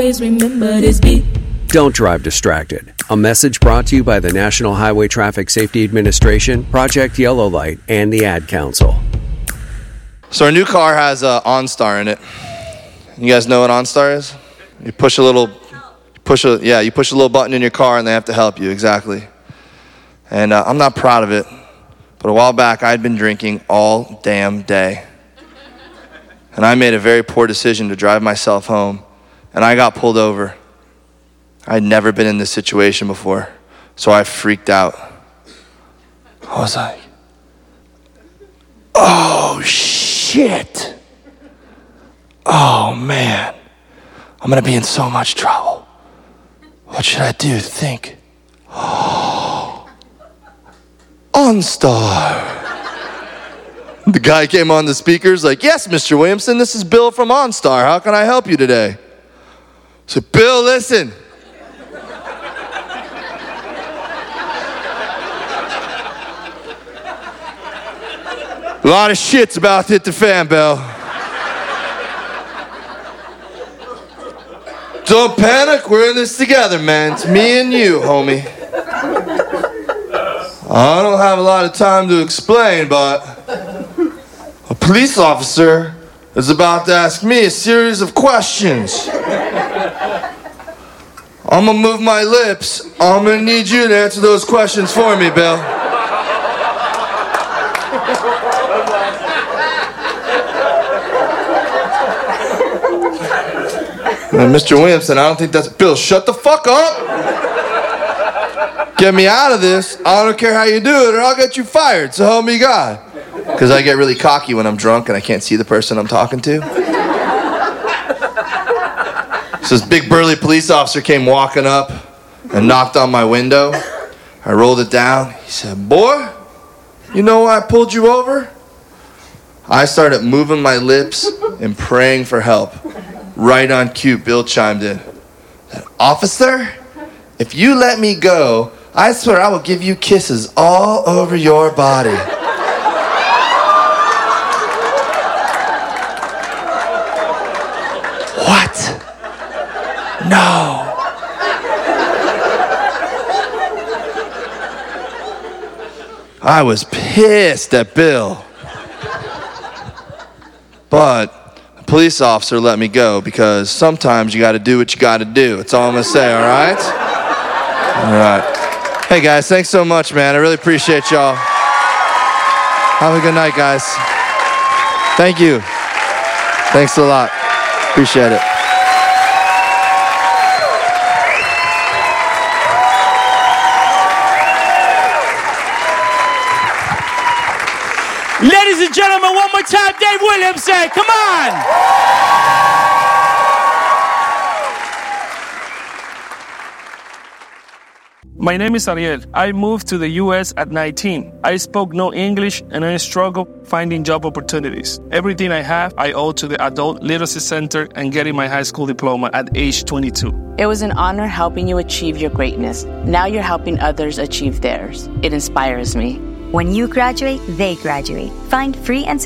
Remember this beat. Don't drive distracted. A message brought to you by the National Highway Traffic Safety Administration, Project Yellow Light, and the Ad Council. So our new car has OnStar in it. You guys know what OnStar is? You push a little button in your car and they have to help you, exactly. And I'm not proud of it, but a while back I'd been drinking all damn day. And I made a very poor decision to drive myself home, and I got pulled over. I'd never been in this situation before, so I freaked out. I was like, oh shit. Oh man, I'm gonna be in so much trouble. What should I do? Think. OnStar. The guy came on the speakers like, yes, Mr. Williamson, this is Bill from OnStar. How can I help you today? I said, Bill, listen. A lot of shit's about to hit the fan, Bill. Don't panic, we're in this together, man. It's me and you, homie. I don't have a lot of time to explain, but a police officer is about to ask me a series of questions. I'm gonna move my lips. I'm gonna need you to answer those questions for me, Bill. And Mr. Williamson, I don't think that's... Bill, shut the fuck up! Get me out of this. I don't care how you do it, or I'll get you fired, so help me God. Because I get really cocky when I'm drunk and I can't see the person I'm talking to. So this big burly police officer came walking up and knocked on my window. I rolled it down. He said, boy, you know why I pulled you over? I started moving my lips and praying for help. Right on cue, Bill chimed in. Officer, if you let me go, I swear I will give you kisses all over your body. What? No. I was pissed at Bill. But the police officer let me go because sometimes you got to do what you got to do. That's all I'm going to say, all right? All right. Hey, guys, thanks so much, man. I really appreciate y'all. Have a good night, guys. Thank you. Thanks a lot. Appreciate it. Ladies and gentlemen, one more time, Dave Williamson. Come on. My name is Ariel. I moved to the U.S. at 19. I spoke no English and I struggled finding job opportunities. Everything I have, I owe to the Adult Literacy Center and getting my high school diploma at age 22. It was an honor helping you achieve your greatness. Now you're helping others achieve theirs. It inspires me. When you graduate, they graduate. Find free and